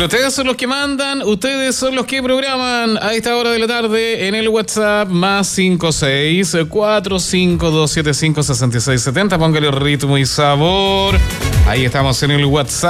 Pero ustedes son los que mandan, ustedes son los que programan a esta hora de la tarde en el WhatsApp más 56-4525-6670. Póngale ritmo y sabor. Ahí estamos en el WhatsApp.